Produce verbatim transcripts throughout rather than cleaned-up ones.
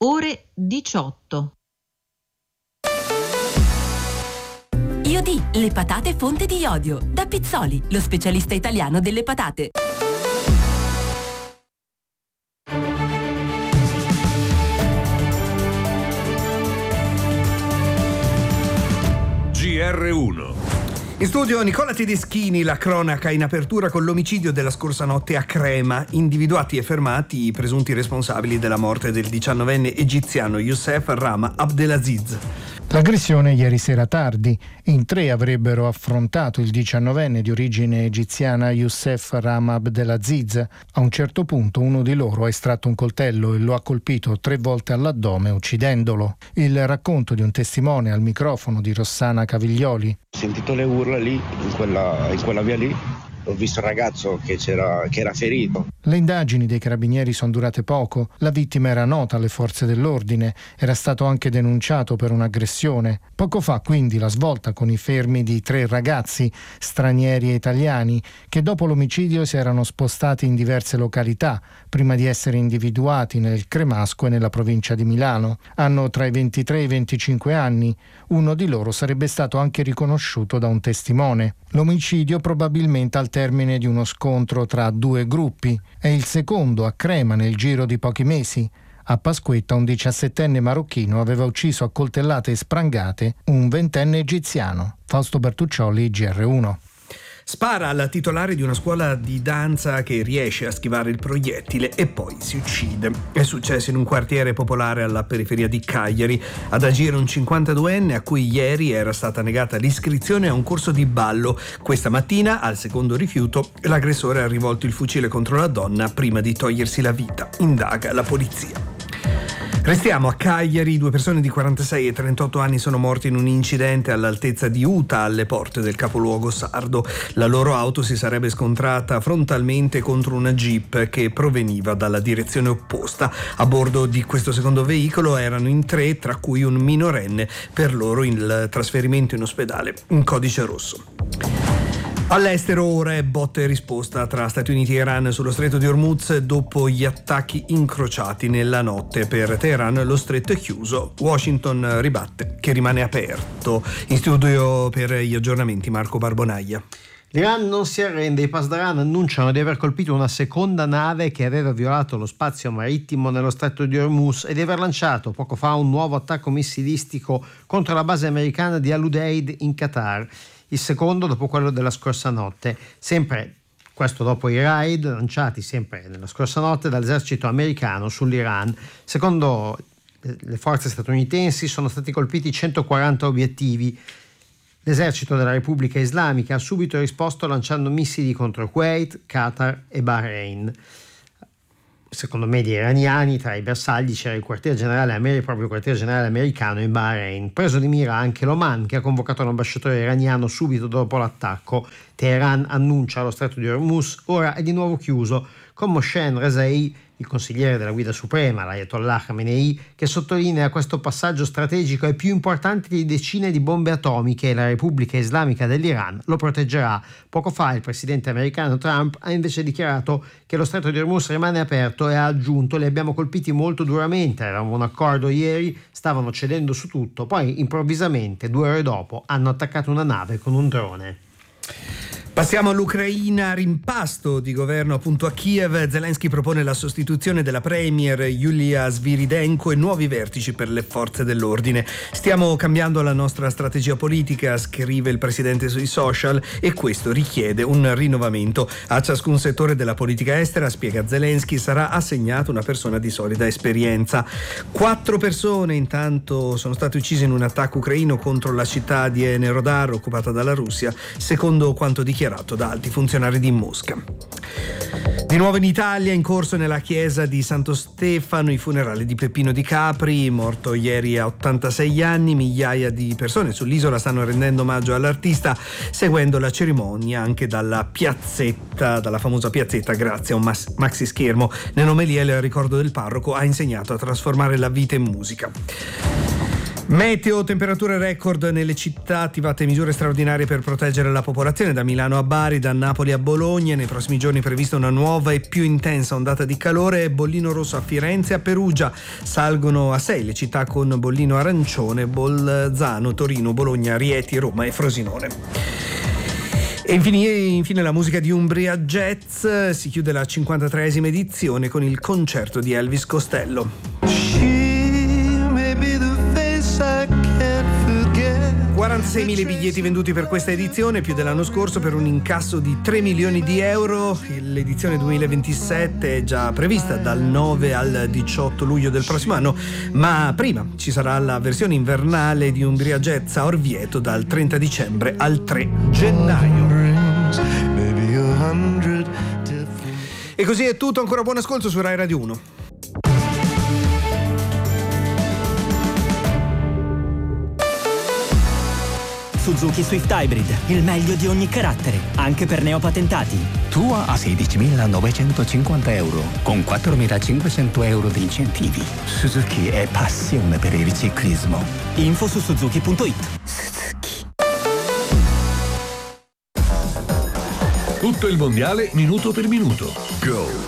ore diciotto. Iodi, le patate fonte di iodio. Da Pizzoli, lo specialista italiano delle patate. G R uno. In studio Nicola Tedeschini, la cronaca in apertura con l'omicidio della scorsa notte a Crema. Individuati e fermati i presunti responsabili della morte del diciannovenne egiziano Youssef Rama Abdelaziz. L'aggressione ieri sera tardi. In tre avrebbero affrontato il diciannovenne di origine egiziana Youssef Rama Abdelaziz. A un certo punto uno di loro ha estratto un coltello e lo ha colpito tre volte all'addome, uccidendolo. Il racconto di un testimone al microfono di Rossana Caviglioli. Ho sentito le urla lì, in quella, in quella via lì. Ho visto il ragazzo che, c'era, che era ferito. Le indagini dei carabinieri sono durate poco. La vittima era nota alle forze dell'ordine, era stato anche denunciato per un'aggressione. Poco fa quindi la svolta con i fermi di tre ragazzi, stranieri e italiani, che dopo l'omicidio si erano spostati in diverse località, prima di essere individuati nel Cremasco e nella provincia di Milano. Hanno tra i ventitré e i venticinque anni. Uno di loro sarebbe stato anche riconosciuto da un testimone. L'omicidio probabilmente al termine di uno scontro tra due gruppi. È il secondo a Crema nel giro di pochi mesi. A Pasquetta un diciassettenne marocchino aveva ucciso a coltellate e sprangate un ventenne egiziano. Fausto Bertuccioli, G R uno. Spara al titolare di una scuola di danza che riesce a schivare il proiettile e poi si uccide. È successo in un quartiere popolare alla periferia di Cagliari. Ad agire un cinquantaduenne a cui ieri era stata negata l'iscrizione a un corso di ballo. Questa mattina, al secondo rifiuto, l'aggressore ha rivolto il fucile contro la donna prima di togliersi la vita. Indaga la polizia. Restiamo a Cagliari. Due persone di quarantasei e trentotto anni sono morte in un incidente all'altezza di Uta, alle porte del capoluogo sardo. La loro auto si sarebbe scontrata frontalmente contro una jeep che proveniva dalla direzione opposta. A bordo di questo secondo veicolo erano in tre, tra cui un minorenne. Per loro il trasferimento in ospedale in codice rosso. All'estero ora è botta e risposta tra Stati Uniti e Iran sullo stretto di Hormuz dopo gli attacchi incrociati nella notte. Per Teheran lo stretto è chiuso, Washington ribatte che rimane aperto. In studio per gli aggiornamenti Marco Barbonaglia. L'Iran non si arrende, i Pasdaran annunciano di aver colpito una seconda nave che aveva violato lo spazio marittimo nello stretto di Hormuz e di aver lanciato poco fa un nuovo attacco missilistico contro la base americana di Al-Udeid in Qatar. Il secondo dopo quello della scorsa notte, sempre questo dopo i raid lanciati sempre nella scorsa notte dall'esercito americano sull'Iran. Secondo le forze statunitensi sono stati colpiti centoquaranta obiettivi. L'esercito della Repubblica Islamica ha subito risposto lanciando missili contro Kuwait, Qatar e Bahrain. Secondo media iraniani, tra i bersagli c'era il quartier generale il proprio quartier generale americano in Bahrain. Preso di mira anche l'Oman, che ha convocato l'ambasciatore iraniano subito dopo l'attacco. Teheran annuncia lo stretto di Hormuz ora è di nuovo chiuso, con Mohsen Rezaei, il consigliere della guida suprema, l'Ayatollah Khamenei, che sottolinea questo passaggio strategico è più importante di decine di bombe atomiche e la Repubblica Islamica dell'Iran lo proteggerà. Poco fa il presidente americano Trump ha invece dichiarato che lo stretto di Hormuz rimane aperto e ha aggiunto: li abbiamo colpiti molto duramente, avevamo un accordo ieri, stavano cedendo su tutto, poi improvvisamente due ore dopo hanno attaccato una nave con un drone. Passiamo all'Ucraina, rimpasto di governo appunto a Kiev. Zelensky propone la sostituzione della premier Yulia Sviridenko e nuovi vertici per le forze dell'ordine. Stiamo cambiando la nostra strategia politica, scrive il presidente sui social, e questo richiede un rinnovamento. A ciascun settore della politica estera, spiega Zelensky, sarà assegnata una persona di solida esperienza. Quattro persone intanto sono state uccise in un attacco ucraino contro la città di Enerodar occupata dalla Russia, secondo quanto dichiarato dichiarato da alti funzionari di Mosca. Di nuovo in Italia, in corso nella chiesa di Santo Stefano, i funerali di Peppino Di Capri, morto ieri a ottantasei anni. Migliaia di persone sull'isola stanno rendendo omaggio all'artista, seguendo la cerimonia anche dalla piazzetta, dalla famosa piazzetta, grazie a un mas- maxi schermo. Nell'omelia il ricordo del parroco ha insegnato a trasformare la vita in musica. Meteo, temperature record nelle città, attivate misure straordinarie per proteggere la popolazione da Milano a Bari, da Napoli a Bologna. Nei prossimi giorni è prevista una nuova e più intensa ondata di calore. Bollino rosso a Firenze e a Perugia, salgono a sei le città con bollino arancione, Bolzano, Torino, Bologna, Rieti, Roma e Frosinone. E infine, infine la musica di Umbria Jazz. Si chiude la cinquantatreesima edizione con il concerto di Elvis Costello. quarantaseimila biglietti venduti per questa edizione, più dell'anno scorso, per un incasso di tre milioni di euro. L'edizione duemilaventisette è già prevista dal nove al diciotto luglio del prossimo anno, ma prima ci sarà la versione invernale di Umbria Jazz a Orvieto dal trenta dicembre al tre gennaio. E così è tutto, ancora buon ascolto su Rai Radio uno. Suzuki Swift Hybrid, il meglio di ogni carattere, anche per neopatentati. Tua a sedicimilanovecentocinquanta euro, con quattromilacinquecento euro di incentivi. Suzuki è passione per il ciclismo. Info su suzuki punto it. Suzuki. Tutto il mondiale minuto per minuto. Go!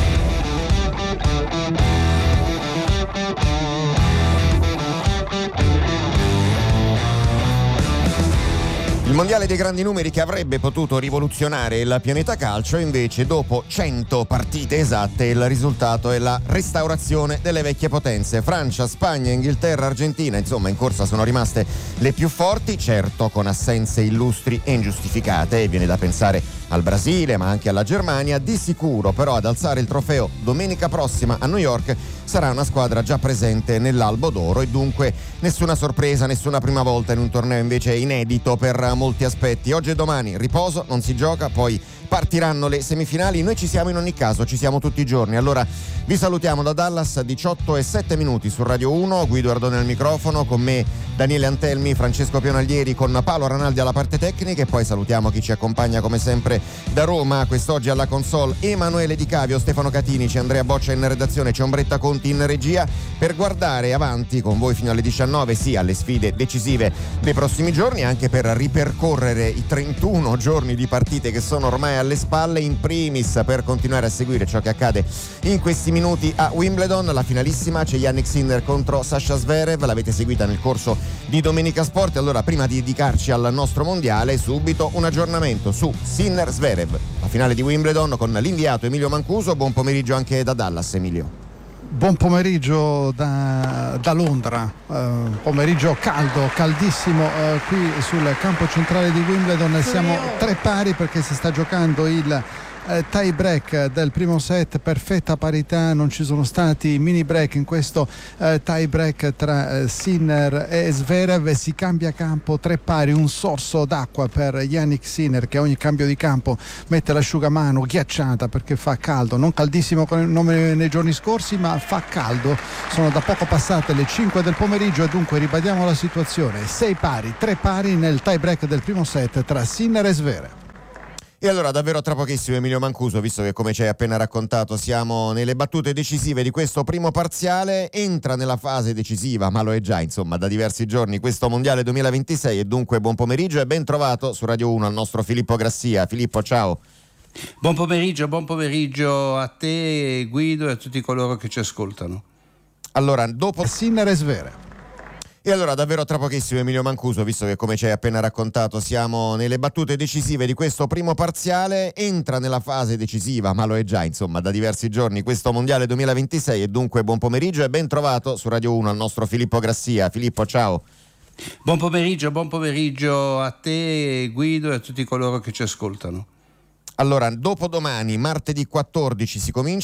Il mondiale dei grandi numeri che avrebbe potuto rivoluzionare il pianeta calcio, invece dopo cento partite esatte il risultato è la restaurazione delle vecchie potenze. Francia, Spagna, Inghilterra, Argentina, insomma in corsa sono rimaste le più forti, certo con assenze illustri e ingiustificate, e viene da pensare al Brasile ma anche alla Germania. Di sicuro però ad alzare il trofeo domenica prossima a New York sarà una squadra già presente nell'Albo d'Oro, e dunque nessuna sorpresa, nessuna prima volta in un torneo invece inedito per molti aspetti. Oggi e domani riposo, non si gioca, poi partiranno le semifinali. Noi ci siamo in ogni caso, ci siamo tutti i giorni. Allora vi salutiamo da Dallas, diciotto e sette minuti su Radio uno, Guido Ardone al microfono, con me Daniele Antelmi, Francesco Pionaglieri, con Paolo Ranaldi alla parte tecnica, e poi salutiamo chi ci accompagna come sempre da Roma, quest'oggi alla console Emanuele Di Cavio, Stefano Catinici, Andrea Boccia in redazione, c'è Ombretta Conti in regia, per guardare avanti con voi fino alle diciannove, sì, alle sfide decisive dei prossimi giorni, anche per ripercorrere i trentuno giorni di partite che sono ormai alle spalle, in primis per continuare a seguire ciò che accade in questi minuti a Wimbledon. La finalissima, c'è Jannik Sinner contro Sasha Zverev, l'avete seguita nel corso di Domenica Sport. Allora, prima di dedicarci al nostro mondiale, subito un aggiornamento su Sinner Zverev, la finale di Wimbledon, con l'inviato Emilio Mancuso. Buon pomeriggio anche da Dallas, Emilio. Buon pomeriggio da, da Londra, uh, pomeriggio caldo, caldissimo uh, qui sul campo centrale di Wimbledon. Siamo tre pari perché si sta giocando il uh, tie break del primo set, perfetta parità, non ci sono stati mini break in questo uh, tie break tra uh, Sinner e Zverev. Si cambia campo, tre pari, un sorso d'acqua per Jannik Sinner, che a ogni cambio di campo mette l'asciugamano ghiacciata perché fa caldo, non caldissimo come nei giorni scorsi, ma fa caldo. Sono da poco passate le cinque del pomeriggio e dunque ribadiamo la situazione: sei pari, tre pari nel tie break del primo set tra Sinner e Zverev. E allora davvero tra pochissimo Emilio Mancuso, visto che come ci hai appena raccontato siamo nelle battute decisive di questo primo parziale, entra nella fase decisiva, ma lo è già insomma da diversi giorni, questo mondiale duemilaventisei, e dunque buon pomeriggio e ben trovato su Radio uno al nostro Filippo Grassia. Filippo, ciao. Buon pomeriggio, buon pomeriggio a te Guido e a tutti coloro che ci ascoltano. Allora, dopo Sinner e Zverev. E allora davvero tra pochissimo Emilio Mancuso, visto che come ci hai appena raccontato siamo nelle battute decisive di questo primo parziale, entra nella fase decisiva, ma lo è già insomma da diversi giorni, questo mondiale duemilaventisei, e dunque buon pomeriggio e ben trovato su Radio uno al nostro Filippo Grassia. Filippo, ciao. Buon pomeriggio, buon pomeriggio a te Guido e a tutti coloro che ci ascoltano. Allora, dopodomani, martedì quattordici, si comincia